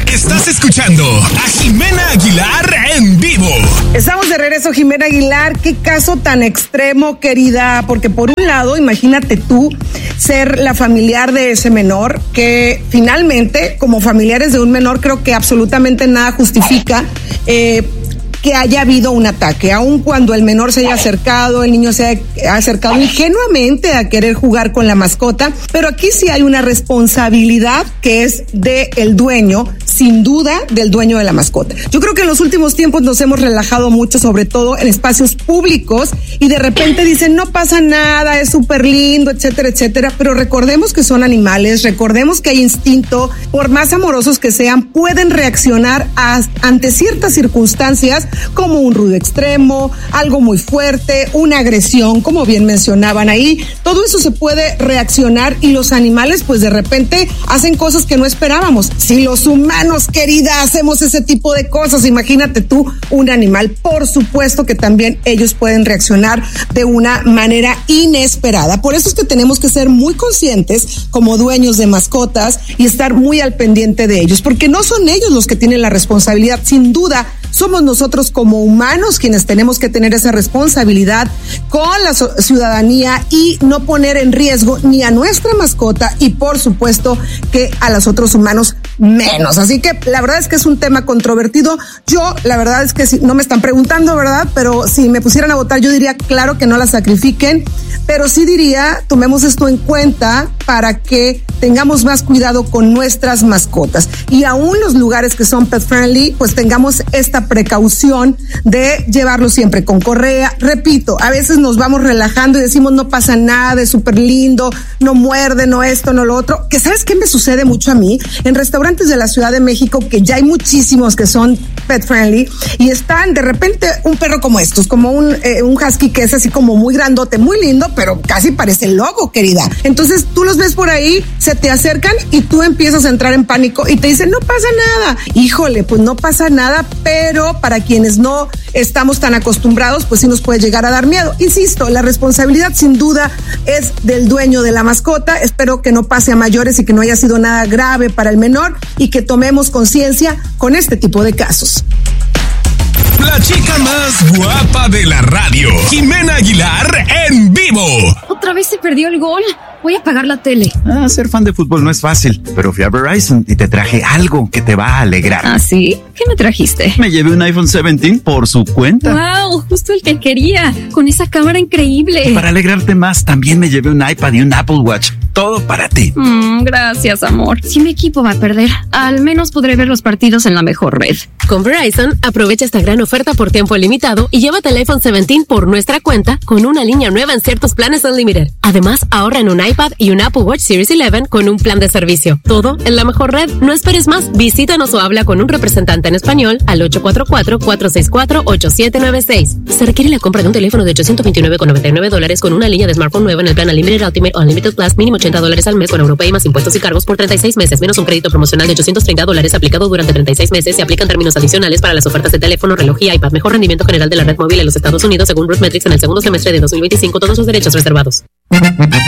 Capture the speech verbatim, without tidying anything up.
Estás escuchando a Jimena Aguilar en vivo. Estamos de regreso, Jimena Aguilar. Qué caso tan extremo, querida, porque por un lado, imagínate tú ser la familiar de ese menor, que finalmente, como familiares de un menor, creo que absolutamente nada justifica eh, que haya habido un ataque, aun cuando el menor se haya acercado, el niño se haya acercado ingenuamente a querer jugar con la mascota, pero aquí sí hay una responsabilidad que es del dueño, sin duda del dueño de la mascota. Yo creo que en los últimos tiempos nos hemos relajado mucho, sobre todo en espacios públicos, y de repente dicen no pasa nada, es súper lindo, etcétera, etcétera, pero recordemos que son animales, recordemos que hay instinto, por más amorosos que sean, pueden reaccionar a, ante ciertas circunstancias, como un ruido extremo, algo muy fuerte, una agresión, como bien mencionaban ahí. Todo eso se puede reaccionar y los animales pues de repente hacen cosas que no esperábamos. Si los humanos, querida, hacemos ese tipo de cosas, imagínate tú un animal. Por supuesto que también ellos pueden reaccionar de una manera inesperada. Por eso es que tenemos que ser muy conscientes como dueños de mascotas y estar muy al pendiente de ellos, porque no son ellos los que tienen la responsabilidad. Sin duda somos nosotros como humanos quienes tenemos que tener esa responsabilidad con la ciudadanía y no poner en riesgo ni a nuestra mascota y por supuesto que a los otros humanos menos. Así que la verdad es que es un tema controvertido. Yo la verdad es que si, no me están preguntando, ¿verdad? Pero si me pusieran a votar yo diría claro que no la sacrifiquen, pero sí diría tomemos esto en cuenta para que tengamos más cuidado con nuestras mascotas y aún los lugares que son pet friendly pues tengamos esta precaución de llevarlo siempre con correa. Repito, a veces nos vamos relajando y decimos no pasa nada, es súper lindo, no muerde, no esto, no lo otro. Que ¿sabes qué me sucede mucho a mí? En restaurantes de la Ciudad de México, que ya hay muchísimos que son pet friendly y están de repente un perro como estos, como un, eh, un husky que es así como muy grandote, muy lindo, pero casi parece el logo, querida. Entonces tú los ves por ahí, se te acercan y tú empiezas a entrar en pánico y te dicen no pasa nada. Híjole, pues no pasa nada, pero para quienes no estamos tan acostumbrados, pues sí nos puede llegar a dar miedo. Insisto, la responsabilidad sin duda es del dueño de la mascota. Espero que no pase a mayores y que no haya sido nada grave para el menor y que tomemos conciencia con este tipo de casos. La chica más guapa de la radio, Jimena Aguilar en vivo. Otra vez se perdió el gol. Voy a apagar la tele. Ah, ser fan de fútbol no es fácil, pero fui a Verizon y te traje algo que te va a alegrar. ¿Ah, sí? ¿Qué me trajiste? Me llevé un iPhone diecisiete por su cuenta. ¡Wow! Justo el que quería, con esa cámara increíble. Y para alegrarte más, también me llevé un iPad y un Apple Watch. Todo para ti. Mm, gracias, amor. Si mi equipo va a perder, al menos podré ver los partidos en la mejor red. Con Verizon, aprovecha esta gran oferta por tiempo limitado y llévate el iPhone diecisiete por nuestra cuenta con una línea nueva en ciertos planes Unlimited. Además, ahorra en un iPad y un Apple Watch Series once con un plan de servicio. Todo en la mejor red. No esperes más. Visítanos o habla con un representante en español al ocho cuatro cuatro, cuatro seis cuatro, ocho siete nueve seis. Se requiere la compra de un teléfono de ochocientos veintinueve con noventa y nueve dólares con una línea de smartphone nueva en el plan Unlimited Ultimate o Unlimited Plus, mínimo ochenta dólares al mes con Europay más impuestos y cargos por treinta y seis meses, menos un crédito promocional de ochocientos treinta dólares aplicado durante treinta y seis meses. Se aplican términos adicionales para las ofertas de teléfono, reloj y iPad. Mejor rendimiento general de la red móvil en los Estados Unidos según RootMetrics en el segundo semestre de dos mil veinticinco. Todos los derechos reservados.